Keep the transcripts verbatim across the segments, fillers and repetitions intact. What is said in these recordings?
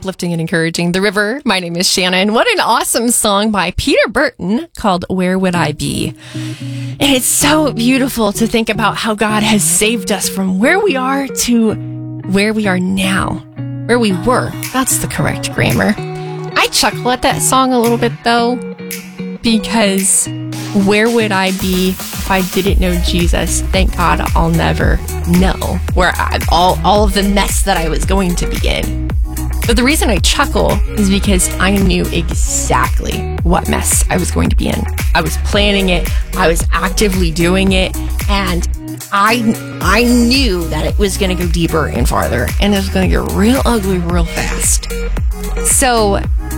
uplifting and encouraging. The River. My name is Shannon. What an awesome song by Peter Burton called Where Would I Be? And it's so beautiful to think about how God has saved us from where we are to where we are now. Where we were. That's the correct grammar. I chuckle at that song a little bit, though, because where would I be if I didn't know Jesus? Thank God I'll never know where I, all, all of the mess that I was going to be in. But the reason I chuckle is because I knew exactly what mess I was going to be in. I was planning it, I was actively doing it, and I I knew that it was going to go deeper and farther, and it was going to get real ugly real fast. So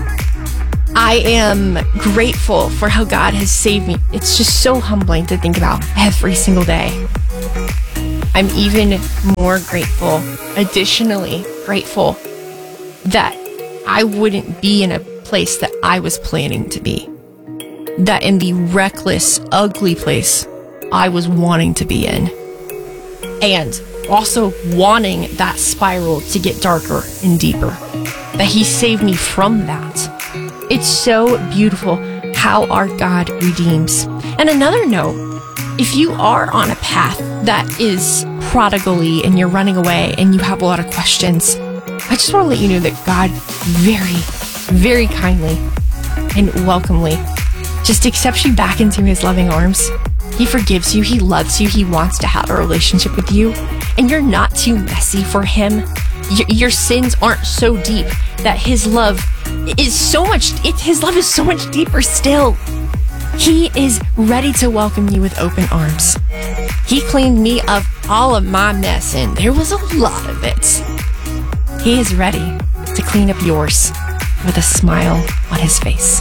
I am grateful for how God has saved me. It's just so humbling to think about every single day. I'm even more grateful, additionally grateful, that I wouldn't be in a place that I was planning to be. That in the reckless, ugly place I was wanting to be in. And also wanting that spiral to get darker and deeper. That He saved me from that. It's so beautiful how our God redeems. And another note, if you are on a path that is prodigally and you're running away and you have a lot of questions, I just want to let you know that God very, very kindly and welcomely just accepts you back into His loving arms. He forgives you. He loves you. He wants to have a relationship with you. And you're not too messy for Him. Y- your sins aren't so deep that His love is so much, it, His love is so much deeper still. He is ready to welcome you with open arms. He cleaned me of all of my mess, and there was a lot of it. He is ready to clean up yours with a smile on His face.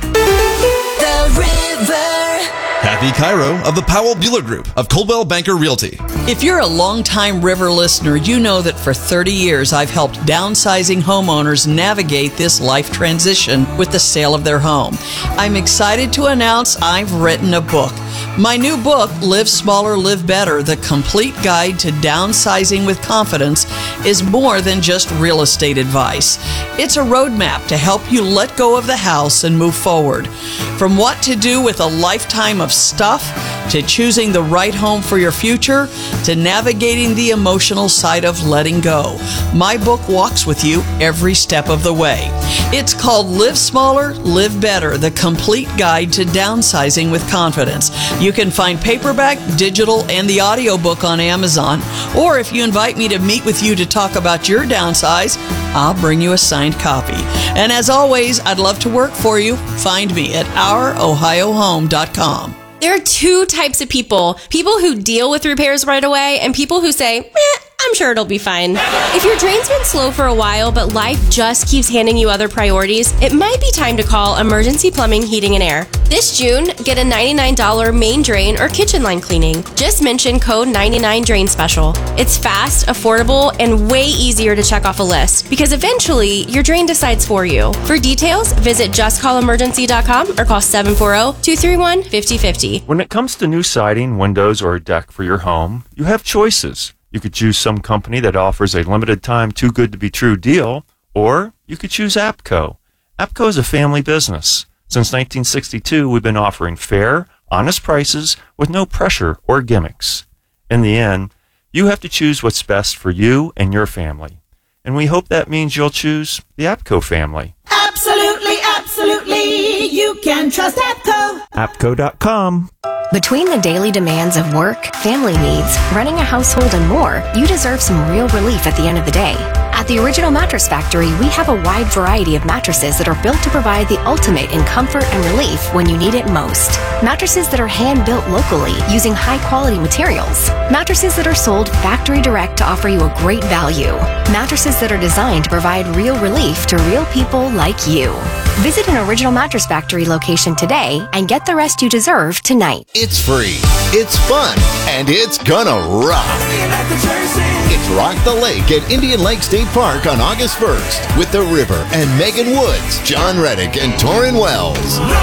The River. Kathy Cairo of the Powell Bueller Group of Coldwell Banker Realty. If you're a longtime River listener, you know that for thirty years I've helped downsizing homeowners navigate this life transition with the sale of their home. I'm excited to announce I've written a book. My new book, Live Smaller, Live Better, The Complete Guide to Downsizing with Confidence, is more than just real estate advice. It's a roadmap to help you let go of the house and move forward. From what to do with a lifetime of stuff, to choosing the right home for your future, to navigating the emotional side of letting go. My book walks with you every step of the way. It's called Live Smaller, Live Better, The Complete Guide to Downsizing with Confidence. You can find paperback, digital, and the audiobook on Amazon. Or if you invite me to meet with you to talk about your downsize, I'll bring you a signed copy. And as always, I'd love to work for you. Find me at our ohio home dot com. There are two types of people. People who deal with repairs right away and people who say, eh, I'm sure it'll be fine. If your drain's been slow for a while, but life just keeps handing you other priorities, it might be time to call Emergency Plumbing, Heating, and Air. This June, get a ninety-nine dollars main drain or kitchen line cleaning. Just mention code ninety-nine drain special. It's fast, affordable, and way easier to check off a list because eventually your drain decides for you. For details, visit just call emergency dot com or call seven four zero, two three one, five zero five zero. When it comes to new siding, windows, or a deck for your home, you have choices. You could choose some company that offers a limited time too good to be true deal, or you could choose APCO. APCO is a family business. Since nineteen sixty-two, we've been offering fair, honest prices with no pressure or gimmicks. In the end, you have to choose what's best for you and your family. And we hope that means you'll choose the APCO family. Absolutely, absolutely. You can trust APCO. APCO dot com. Between the daily demands of work, family needs, running a household, and more, you deserve some real relief at the end of the day. At the Original Mattress Factory, we have a wide variety of mattresses that are built to provide the ultimate in comfort and relief when you need it most. Mattresses that are hand-built locally using high-quality materials. Mattresses that are sold factory direct to offer you a great value. Mattresses that are designed to provide real relief to real people like you. Visit an Original Mattress Factory location today and get the rest you deserve tonight. It's free, it's fun, and it's gonna rock. It's Rock the Lake at Indian Lake State Park on August first with The River and Megan Woods, John Reddick, and Torrin Wells.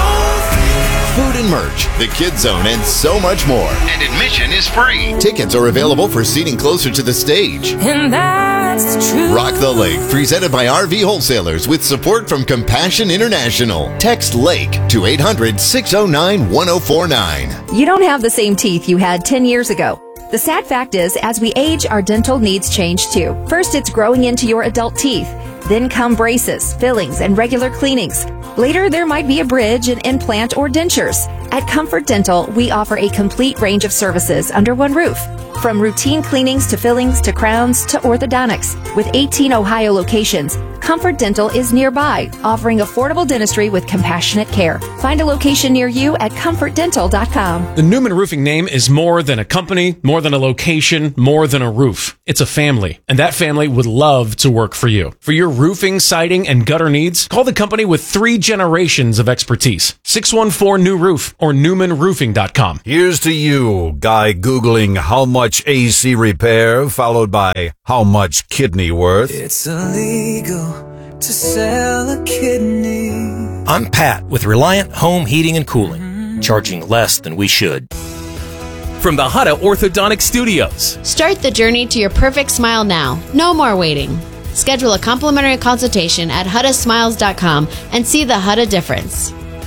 Food and merch, the Kids Zone, and so much more. And admission is free. Tickets are available for seating closer to the stage. And I that's the truth. Rock the Lake, presented by R V Wholesalers with support from Compassion International. Text LAKE to eight hundred, six oh nine, one oh four nine. You don't have the same teeth you had ten years ago. The sad fact is, as we age, our dental needs change too. First, it's growing into your adult teeth. Then come braces, fillings, and regular cleanings. Later, there might be a bridge, an implant, or dentures. At Comfort Dental, we offer a complete range of services under one roof. From routine cleanings to fillings to crowns to orthodontics. With eighteen Ohio locations, Comfort Dental is nearby, offering affordable dentistry with compassionate care. Find a location near you at comfort dental dot com. The Newman Roofing name is more than a company, more than a location, more than a roof. It's a family, and that family would love to work for you. For your roofing, siding, and gutter needs, call the company with three generations of expertise. six one four new roof or newman roofing dot com. Here's to you, guy Googling how much A C repair, followed by how much kidney worth. It's illegal to sell a kidney. I'm Pat with Reliant Home Heating and Cooling, charging less than we should. From the Hutta Orthodontic Studios. Start the journey to your perfect smile now. No more waiting. Schedule a complimentary consultation at hutta smiles dot com and see the Hutta difference.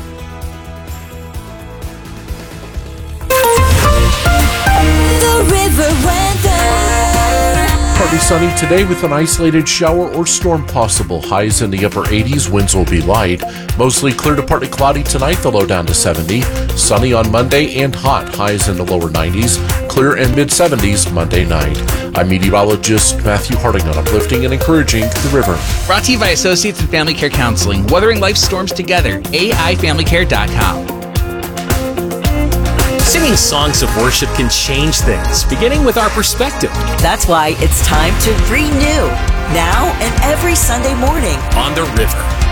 The river weather. Partly sunny today with an isolated shower or storm possible. Highs in the upper eighties, winds will be light. Mostly clear to partly cloudy tonight, the low down to seventy. Sunny on Monday and hot, highs in the lower nineties. Clear and mid seventies Monday night. I'm meteorologist Matthew Harding on Uplifting and Encouraging the River. Brought to you by Associates in Family Care Counseling. Weathering life's storms together. A I family care dot com. Singing songs of worship can change things, beginning with our perspective. That's why it's time to renew, now and every Sunday morning on the river.